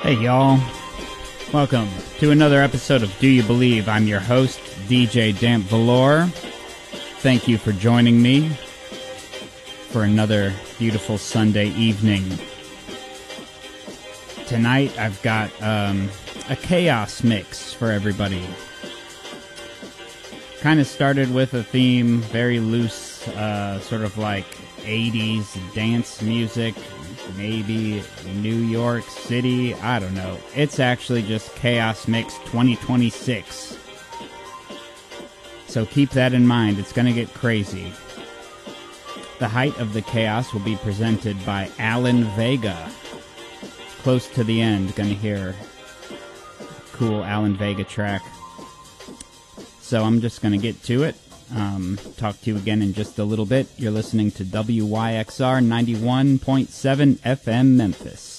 Hey y'all, welcome to another episode of Do You Believe? I'm your host, DJ Damp Velour. Thank you for joining me for another beautiful Sunday evening. Tonight I've got a chaos mix for everybody. Kind of started with a theme, very loose, sort of like 80s dance music, maybe New York City, I don't know. It's actually just Chaos Mix 2026. So keep that in mind, it's going to get crazy. The height of the chaos will be presented by Alan Vega. Close to the end, going to hear a cool Alan Vega track. So I'm just going to get to it. Talk to you again in just a little bit. You're listening to WYXR 91.7 FM Memphis.